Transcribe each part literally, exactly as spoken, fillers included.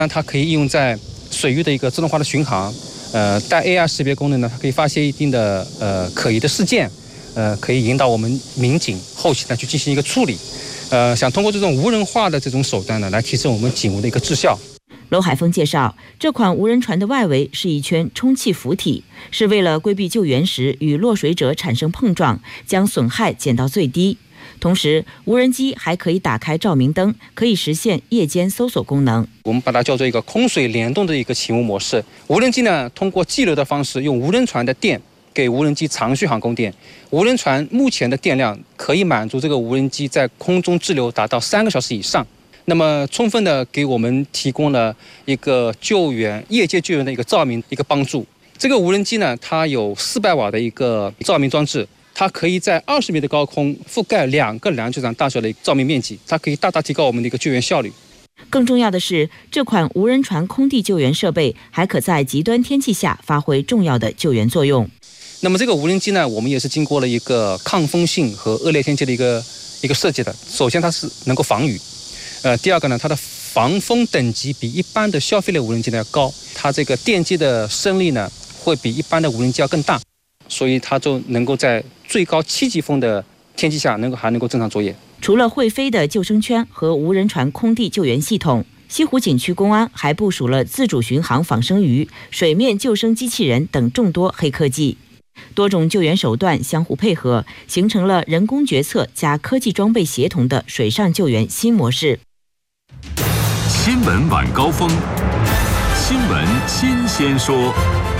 那它可以应用在水域的一个自动化的巡航，呃，带 A R 识别功能呢，它可以发现一定的呃可疑的事件，呃，可以引导我们民警后期呢去进行一个处理，呃，想通过这种无人化的这种手段呢，来提升我们警务的一个质效。 娄海峰介绍，这款无人船的外围是一圈充气浮体，是为了规避救援时与落水者产生碰撞，将损害减到最低。同时，无人机还可以打开照明灯，可以实现夜间搜索功能。 我们把它叫做一个空水联动的一个勤务模式。无人机呢，通过激流的方式，用无人船的电给无人机长续航供电。无人船目前的电量可以满足这个无人机在空中滞留达到三个小时以上。那么充分的给我们提供了一个救援、夜间救援的一个照明一个帮助。这个无人机呢，它有四百瓦的一个照明装置，它可以在二十米的高空覆盖两个篮球场大小的照明面积，它可以大大提高我们的一个救援效率。 更重要的是，这款无人船空地救援设备还可在极端天气下发挥重要的救援作用。 那么这个无人机呢，我们也是经过了一个抗风性和恶劣天气的一个一个设计的。首先，它是能够防雨。呃，第二个呢，它的防风等级比一般的消费类无人机呢要高，它这个电机的升力呢会比一般的无人机要更大，所以它就能够在最高七级风的天气下能够还能够正常作业。 除了会飞的救生圈和无人船空地救援系统，西湖景区公安还部署了自主巡航仿生鱼、水面救生机器人等众多黑科技。多种救援手段相互配合，形成了人工决策加科技装备协同的水上救援新模式。 新闻晚高峰，新闻新鲜说。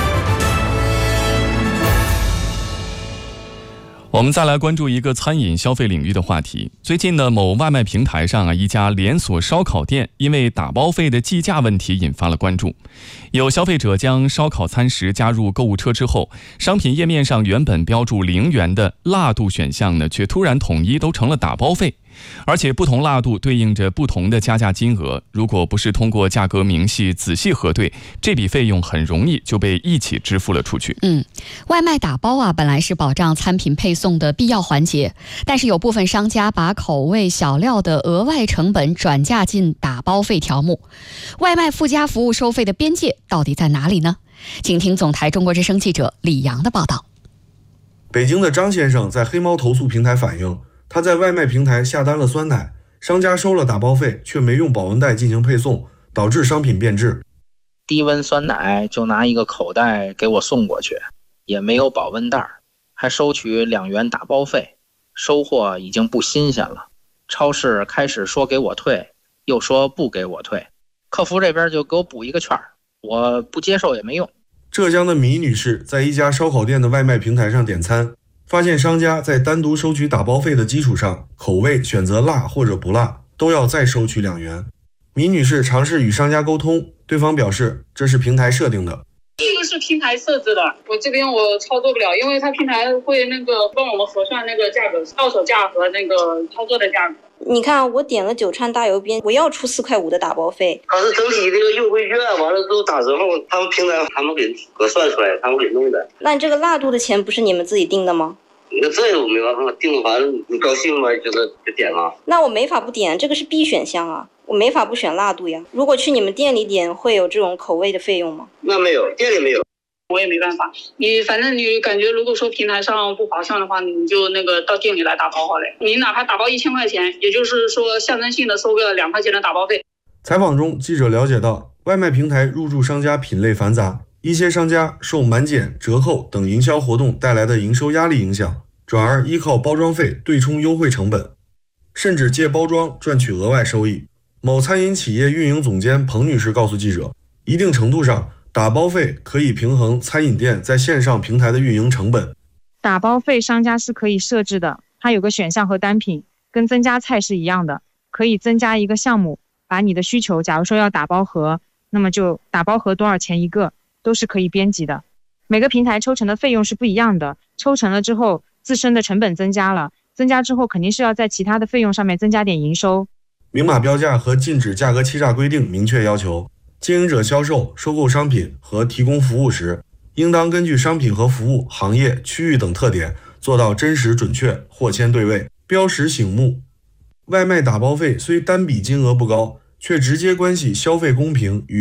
我们再来关注一个餐饮消费领域的话题。最近呢，某外卖平台上啊，一家连锁烧烤店因为打包费的计价问题引发了关注。有消费者将烧烤餐食加入购物车之后，商品页面上原本标注零元的辣度选项呢，却突然统一都成了打包费。而且不同辣度对应着不同的加价金额，如果不是通过价格明细仔细核对，这笔费用很容易就被一起支付了出去。 嗯，外卖打包啊，本来是保障餐品配送的必要环节，但是有部分商家把口味小料的额外成本转嫁进打包费条目，外卖附加服务收费的边界到底在哪里呢？请听总台中国之声记者李阳的报道。 北京的张先生在黑猫投诉平台反映，他在外卖平台下单了酸奶，商家收了打包费，却没用保温袋进行配送，导致商品变质。 低温酸奶就拿一个口袋给我送过去，也没有保温袋，还收取两元打包费，收货已经不新鲜了。超市开始说给我退，又说不给我退，客服这边就给我补一个券，我不接受也没用。 浙江的米女士在一家烧烤店的外卖平台上点餐，发现商家在单独收取打包费的基础上，口味选择辣或者不辣都要再收取两元。米女士尝试与商家沟通，对方表示这是平台设定的。 这个是平台设置的，我这边我操作不了，因为它平台会那个帮我们核算那个价格，到手价和那个操作的价格。 你看，我点了九串大油边，我要出四块五的打包费。 它是整体这个优惠券完了之后打折后，他们平台他们给核算出来，他们给弄的。 那这个辣度的钱不是你们自己定的吗？ 那这我没办法，定完你高兴吗？就是就点了。 那我没法不点，这个是必选项啊，我没法不选辣度呀。如果去你们店里点，会有这种口味的费用吗？ 那没有，店里没有。 我也没办法，你反正你感觉如果说平台上不划算的话，你就那个到店里来打包好了。你哪怕打包一千块钱，也就是说象征性的收个两块钱的打包费。 采访中，记者了解到，外卖平台入驻商家品类繁杂，一些商家受满减、折扣等营销活动带来的营收压力影响，转而依靠包装费对冲优惠成本，甚至借包装赚取额外收益。某餐饮企业运营总监彭女士告诉记者，一定程度上，打包费可以平衡餐饮店在线上平台的运营成本。 打包费商家是可以设置的，它有个选项和单品，跟增加菜是一样的，可以增加一个项目，把你的需求，假如说要打包盒，那么就打包盒多少钱一个，都是可以编辑的。每个平台抽成的费用是不一样的，抽成了之后，自身的成本增加了，增加之后肯定是要在其他的费用上面增加点营收。 明码标价和禁止价格欺诈规定明确要求，经营者销售、收购商品和提供服务时，应当根据商品和服务、行业、区域等特点，做到真实准确、货签对位、标识醒目。外卖打包费虽单笔金额不高， 却直接关系消费公平与